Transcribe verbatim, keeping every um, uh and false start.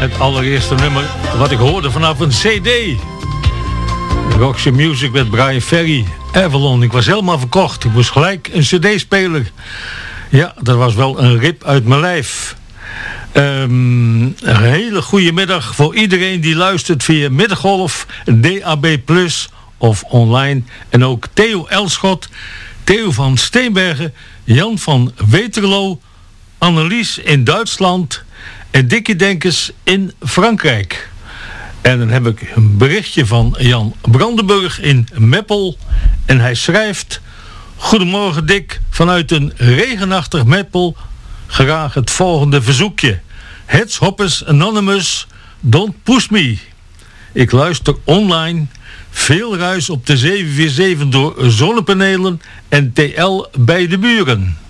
Het allereerste nummer wat ik hoorde vanaf een cd. Roxy Music met Brian Ferry, Avalon. Ik was helemaal verkocht. Ik moest gelijk een cd-speler. Ja, dat was wel een rip uit mijn lijf. Um, een hele goede middag voor iedereen die luistert via Middengolf, D A B plus of online. En ook Theo Elschot, Theo van Steenbergen, Jan van Weterlo, Annelies in Duitsland en Dikkie Denkers in Frankrijk. En dan heb ik een berichtje van Jan Brandenburg in Meppel. En hij schrijft: Goedemorgen Dick, vanuit een regenachtig Meppel graag het volgende verzoekje. Heads Hoppers Anonymous, Don't Push Me. Ik luister online. Veel ruis op de zeven vier zeven door zonnepanelen en T L bij de buren.